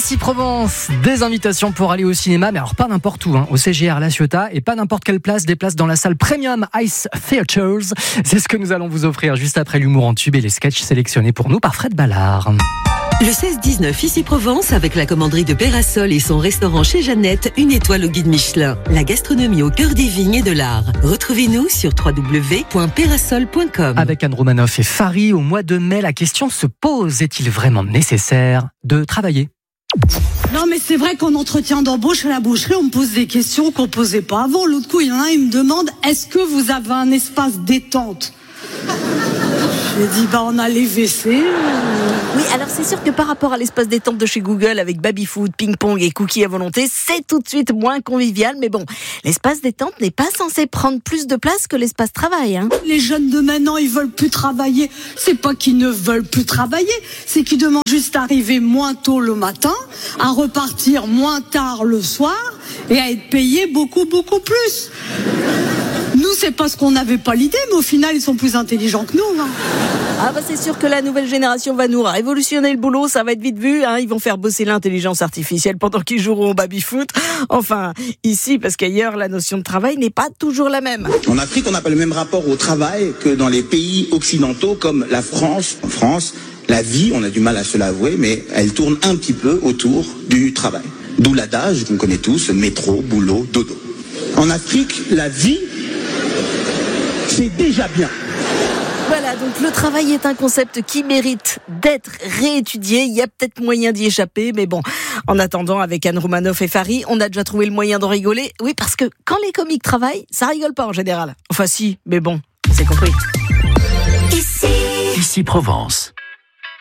Ici Provence, des invitations pour aller au cinéma, mais alors pas n'importe où, au CGR La Ciotat, et pas n'importe quelle place, des places dans la salle Premium Ice Theatres. C'est ce que nous allons vous offrir juste après l'humour en tube et les sketchs sélectionnés pour nous par Fred Ballard. Le 16-19 ici Provence avec la commanderie de Pérasol et son restaurant chez Jeannette, une étoile au guide Michelin. La gastronomie au cœur des vignes et de l'art. Retrouvez-nous sur www.perasol.com. Avec Anne Romanoff et Fari, au mois de mai, la question se pose, est-il vraiment nécessaire de travailler ? Non mais c'est vrai qu'en entretien d'embauche à la boucherie, on me pose des questions qu'on posait pas avant. L'autre coup, il y en a un, il me demande, est-ce que vous avez un espace détente ? J'ai dit, on a les WC. Oui, alors c'est sûr que par rapport à l'espace détente de chez Google avec baby-food, ping-pong et cookies à volonté, c'est tout de suite moins convivial. Mais bon, l'espace détente n'est pas censé prendre plus de place que l'espace travail. Les jeunes de maintenant, ils veulent plus travailler. C'est pas qu'ils ne veulent plus travailler, c'est qu'ils demandent juste à arriver moins tôt le matin, à repartir moins tard le soir et à être payés beaucoup, beaucoup plus. Nous, c'est parce qu'on n'avait pas l'idée, mais au final, ils sont plus intelligents que nous. Ah bah c'est sûr que la nouvelle génération va nous révolutionner le boulot, ça va être vite vu. Ils vont faire bosser l'intelligence artificielle pendant qu'ils joueront au baby-foot. Enfin, ici, parce qu'ailleurs, la notion de travail n'est pas toujours la même. En Afrique, on n'a pas le même rapport au travail que dans les pays occidentaux comme la France. En France, la vie, on a du mal à se l'avouer, mais elle tourne un petit peu autour du travail. D'où l'adage qu'on connaît tous, métro, boulot, dodo. En Afrique, la vie, c'est déjà bien. Voilà, donc le travail est un concept qui mérite d'être réétudié. Il y a peut-être moyen d'y échapper, mais bon, en attendant, avec Anne Romanoff et Fari, on a déjà trouvé le moyen d'en rigoler. Oui, parce que quand les comiques travaillent, ça rigole pas en général. Enfin si, mais bon, c'est compris. Ici Provence.